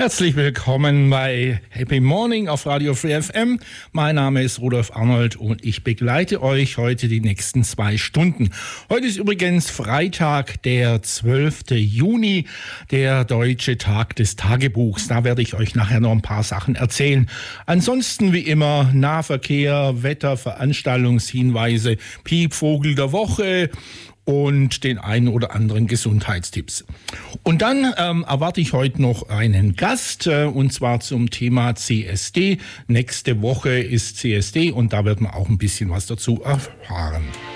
Herzlich willkommen bei Happy Morning auf Radio Free FM. Mein Name ist Rudolf Arnold und ich begleite euch heute die nächsten 2 Stunden. Heute ist übrigens Freitag, der 12. Juni, der Deutsche Tag des Tagebuchs. Da werde ich euch nachher noch ein paar Sachen erzählen. Ansonsten wie immer Nahverkehr, Wetter, Veranstaltungshinweise, Piepvogel der Woche und den einen oder anderen Gesundheitstipps. Und dann erwarte ich heute noch einen Gast, und zwar zum Thema CSD. Nächste Woche ist CSD und da wird man auch ein bisschen was dazu erfahren.